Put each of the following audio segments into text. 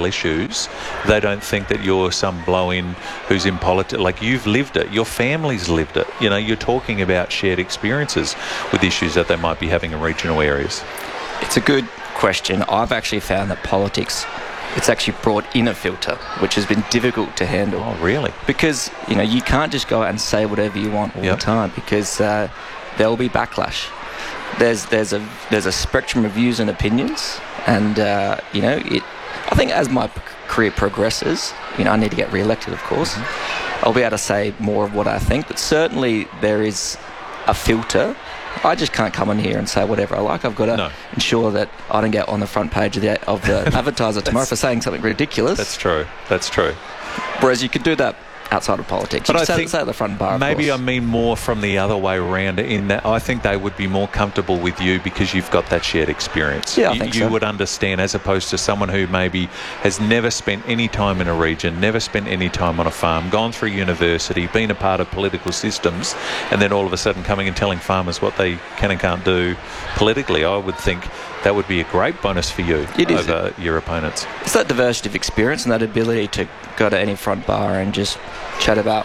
issues, they don't think that you're some blow-in who's in politics. Like, you've lived it. Your family's lived it. You know, you're talking about shared experiences with issues that they might be having in regional areas. It's a good question. I've actually found that politics, it's actually brought in a filter, which has been difficult to handle. Oh, really? Because, you know, you can't just go out and say whatever you want all the time, because there will be backlash. There's a spectrum of views and opinions, and you know, I think as my career progresses, you know, I need to get re-elected, of course. I'll be able to say more of what I think, but certainly there is a filter. I just can't come in here and say whatever I like. I've got to ensure that I don't get on the front page of the Advertiser tomorrow for saying something ridiculous. That's true. Whereas you could do that outside of politics. But I think say at the front bar, maybe I mean more from the other way around, in that I think they would be more comfortable with you because you've got that shared experience. Yeah, I think so. You would understand, as opposed to someone who maybe has never spent any time in a region, never spent any time on a farm, gone through university, been a part of political systems, and then all of a sudden coming and telling farmers what they can and can't do politically. I would think that would be a great bonus for you over your opponents. It's that diversity of experience and that ability to go to any front bar and just chat about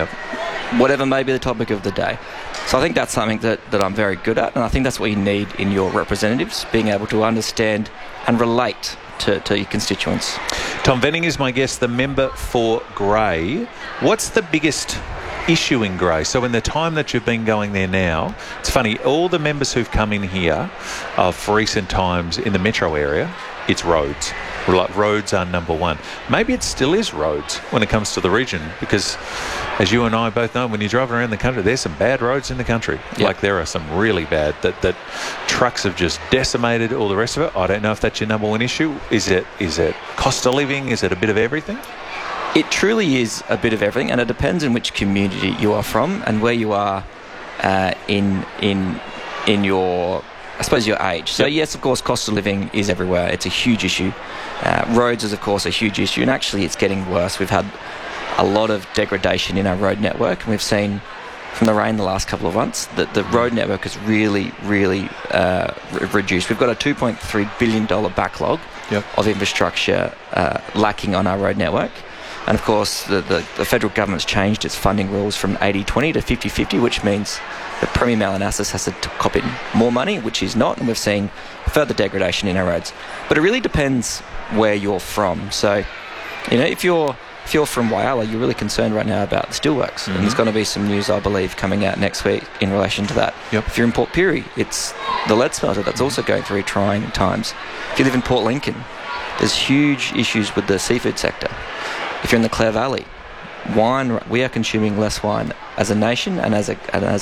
whatever may be the topic of the day. So I think that's something that I'm very good at, and I think that's what you need in your representatives, being able to understand and relate to your constituents. Tom Venning is my guest, the member for Grey. What's the biggest issue in Grey? So in the time that you've been going there now, it's funny, all the members who've come in here of recent times in the metro area, it's roads. Like, roads are number one. Maybe it still is roads when it comes to the region, because as you and I both know, when you're driving around the country, there's some bad roads in the country. Like, there are some really bad that trucks have just decimated, all the rest of it. I don't know if that's your number one issue. Is it cost of living? Is it a bit of everything? It truly is a bit of everything, and it depends on which community you are from and where you are in your, I suppose, your age. So yes, of course, cost of living is everywhere. It's a huge issue. Roads is, of course, a huge issue, and actually it's getting worse. We've had a lot of degradation in our road network, and we've seen from the rain the last couple of months that the road network has really reduced. We've got a $2.3 billion backlog of infrastructure lacking on our road network. And of course, the federal government's changed its funding rules from 80-20 to 50-50, which means that Premier Malinauskas has to cop in more money, which is not, and we've seen further degradation in our roads. But it really depends where you're from. So, you know, if you're from Whyalla, you're really concerned right now about the steelworks, and there's going to be some news, I believe, coming out next week in relation to that. If you're in Port Pirie, it's the lead smelter that's also going through trying times. If you live in Port Lincoln, there's huge issues with the seafood sector. If you're in the Clare Valley, wine, we are consuming less wine as a nation and as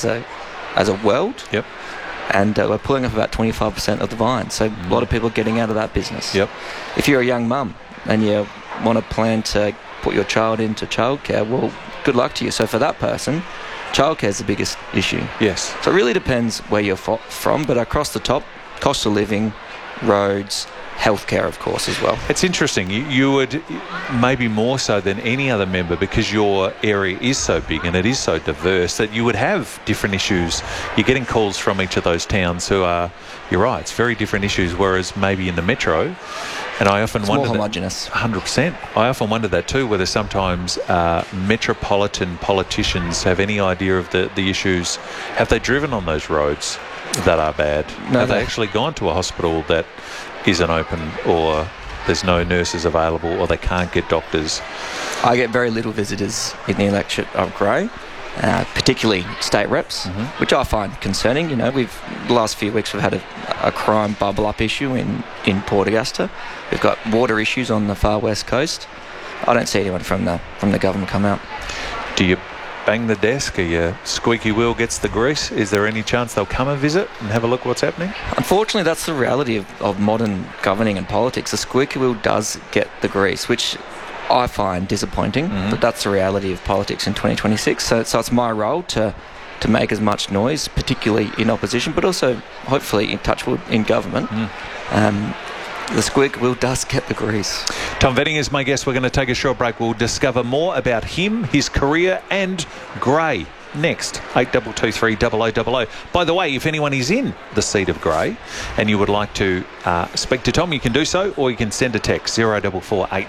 a world. And we're pulling up about 25% of the vine. So a lot of people are getting out of that business. If you're a young mum and you want to plan to put your child into childcare, well, good luck to you. So for that person, childcare is the biggest issue. So it really depends where you're from, but across the top, cost of living, roads, healthcare, of course, as well. It's interesting. You would, maybe more so than any other member, because your area is so big and it is so diverse, that you would have different issues. You're getting calls from each of those towns who are, you're right, it's very different issues, whereas maybe in the metro, and I often wonder... It's more homogenous. 100%. I often wonder that too, whether sometimes metropolitan politicians have any idea of the issues. Have they driven on those roads that are bad? No, have they actually gone to a hospital that isn't open, or there's no nurses available, or they can't get doctors? I get very little visitors in the electorate of Grey, particularly state reps, which I find concerning. You know, the last few weeks we've had a crime bubble up issue in Port Augusta. We've got water issues on the far west coast. I don't see anyone from the government come out. Do you bang the desk? Are your squeaky wheel gets the grease? Is there any chance they'll come and visit and have a look what's happening? Unfortunately, that's the reality of modern governing and politics. The squeaky wheel does get the grease, which I find disappointing, but that's the reality of politics in 2026. So it's my role to make as much noise, particularly in opposition, but also, hopefully, in touchwood, in government. The squeak wheel does get the grease. Tom Venning is my guest. We're going to take a short break. We'll discover more about him, his career, and Grey next. 8223 0000. By the way, if anyone is in the seat of Grey and you would like to speak to Tom, you can do so, or you can send a text 0448